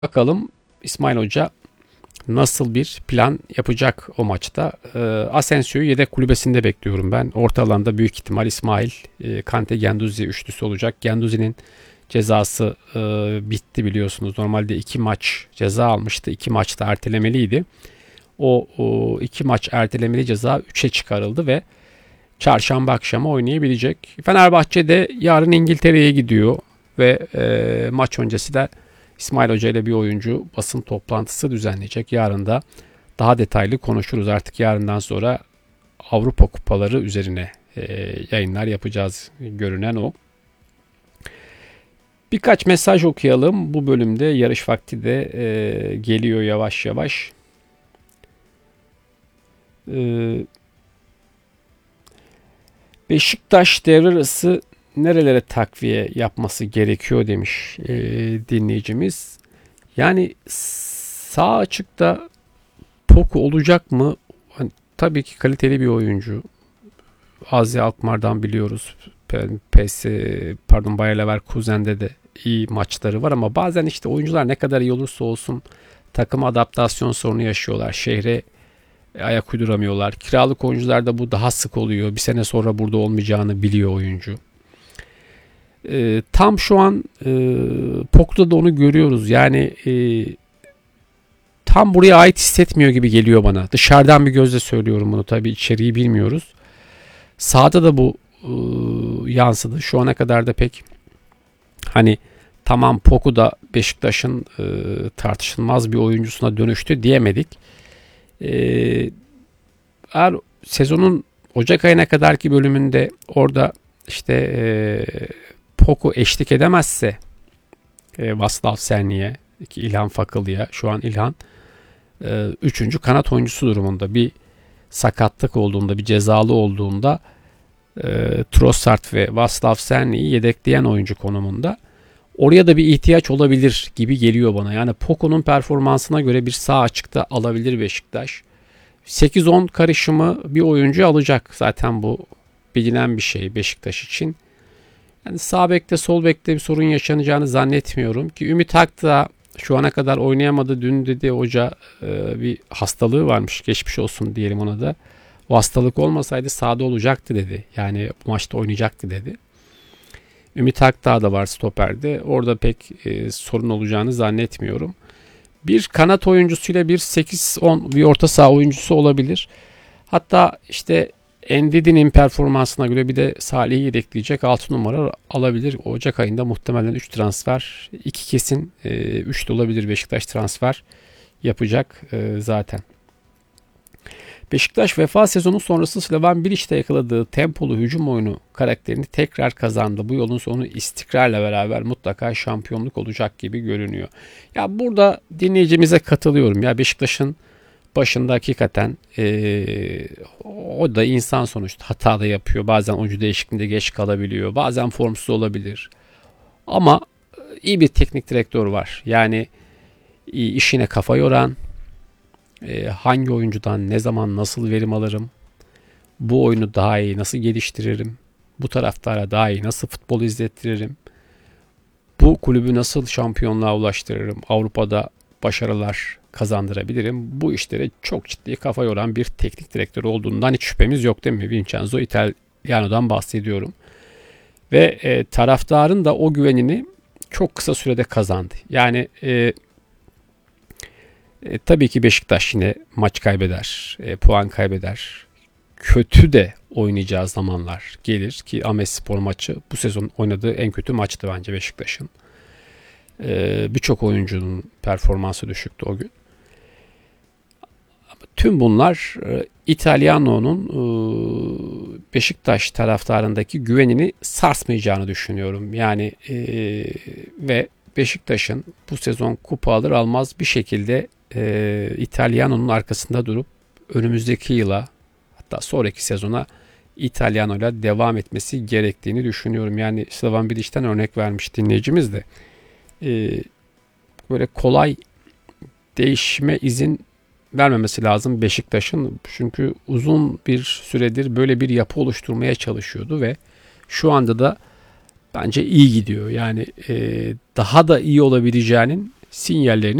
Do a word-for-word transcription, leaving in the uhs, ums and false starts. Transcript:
Bakalım İsmail Hoca nasıl bir plan yapacak o maçta. E, Asensio'yu yedek kulübesinde bekliyorum ben. Orta alanda büyük ihtimal İsmail, e, Kante, Guendouzi üçlüsü olacak. Guendouzi'nin cezası e, bitti biliyorsunuz. Normalde iki maç ceza almıştı. İki maçta ertelemeliydi. O, o iki maç ertelemeli ceza üçe çıkarıldı ve çarşamba akşamı oynayabilecek. Fenerbahçe de yarın İngiltere'ye gidiyor ve e, maç öncesi de İsmail Hoca ile bir oyuncu basın toplantısı düzenleyecek. Yarın da daha detaylı konuşuruz. Artık yarından sonra Avrupa kupaları üzerine e, yayınlar yapacağız, görünen o. Birkaç mesaj okuyalım. Bu bölümde yarış vakti de e, geliyor yavaş yavaş. E, Beşiktaş devre arası nerelere takviye yapması gerekiyor demiş e, dinleyicimiz. Yani sağ açıkta Poku olacak mı? Hani, tabii ki kaliteli bir oyuncu. Azi Alkmaar'dan biliyoruz. P S pardon Bayer Leverkusen'de de iyi maçları var ama bazen işte oyuncular ne kadar iyi olursa olsun takım adaptasyon sorunu yaşıyorlar. Şehre ayak uyduramıyorlar. Kiralık oyuncularda bu daha sık oluyor. Bir sene sonra burada olmayacağını biliyor oyuncu. E, tam şu an e, Poku'da da onu görüyoruz. Yani e, tam buraya ait hissetmiyor gibi geliyor bana. Dışarıdan bir gözle söylüyorum bunu. Tabii içeriği bilmiyoruz. Sahada da bu e, yansıdı. Şu ana kadar da pek hani tamam Poku da Beşiktaş'ın e, tartışılmaz bir oyuncusuna dönüştü diyemedik. E, eğer sezonun Ocak ayına kadarki bölümünde orada işte e, Poku eşlik edemezse e, Vaslav Serni'ye, İlhan Fakılı'ya, şu an İlhan e, üçüncü kanat oyuncusu durumunda. Bir sakatlık olduğunda, bir cezalı olduğunda e, Trossard ve Vaslav Serni'yi yedekleyen oyuncu konumunda. Oraya da bir ihtiyaç olabilir gibi geliyor bana. Yani Poku'nun performansına göre bir sağ açıkta alabilir Beşiktaş. sekiz on karışımı bir oyuncu alacak. Zaten bu bilinen bir şey Beşiktaş için. Yani sağ bekte sol bekte bir sorun yaşanacağını zannetmiyorum ki Ümit Ak da şu ana kadar oynayamadı. Dün dedi hoca e, bir hastalığı varmış. Geçmiş olsun diyelim ona da. O hastalık olmasaydı sahada olacaktı dedi. Yani bu maçta oynayacaktı dedi. Ümit Akdağ da var stoperde. Orada pek e, sorun olacağını zannetmiyorum. Bir kanat oyuncusuyla bir sekiz on bir orta saha oyuncusu olabilir. Hatta işte Endidi'nin performansına göre bir de Salih'i yedekleyecek altı numara alabilir. Ocak ayında muhtemelen üç transfer, iki kesin üç de olabilir Beşiktaş transfer yapacak zaten. Beşiktaş vefa sezonu sonrası Slaven Bilic'te yakaladığı tempolu hücum oyunu karakterini tekrar kazandı. Bu yolun sonu istikrarla beraber mutlaka şampiyonluk olacak gibi görünüyor. Ya burada dinleyicimize katılıyorum. Ya Beşiktaş'ın başında hakikaten ee, o da insan sonuçta hata da yapıyor. Bazen oyuncu değişikliğinde geç kalabiliyor. Bazen formsuz olabilir. Ama iyi bir teknik direktör var. Yani işine kafa yoran, e, hangi oyuncudan ne zaman nasıl verim alırım, bu oyunu daha iyi nasıl geliştiririm, bu taraftara daha iyi nasıl futbol izlettiririm, bu kulübü nasıl şampiyonluğa ulaştırırım, Avrupa'da başarılar kazandırabilirim. Bu işlere çok ciddi kafa yoran bir teknik direktör olduğundan hiç şüphemiz yok değil mi? Vincenzo Italiano'dan bahsediyorum. Ve e, taraftarın da o güvenini çok kısa sürede kazandı. Yani e, e, tabii ki Beşiktaş yine maç kaybeder, e, puan kaybeder. Kötü de oynayacağı zamanlar gelir ki Amesspor maçı bu sezon oynadığı en kötü maçtı bence Beşiktaş'ın. E, Birçok oyuncunun performansı düşüktü o gün. Tüm bunlar e, Italiano'nun e, Beşiktaş taraftarındaki güvenini sarsmayacağını düşünüyorum. Yani e, ve Beşiktaş'ın bu sezon kupa alır almaz bir şekilde e, Italiano'nun arkasında durup önümüzdeki yıla hatta sonraki sezona Italiano'yla devam etmesi gerektiğini düşünüyorum. Yani Slaven Bilic'ten örnek vermiş dinleyicimiz de e, böyle kolay değişime izin vermemesi lazım Beşiktaş'ın. Çünkü uzun bir süredir böyle bir yapı oluşturmaya çalışıyordu ve şu anda da bence iyi gidiyor. Yani e, daha da iyi olabileceğinin sinyallerini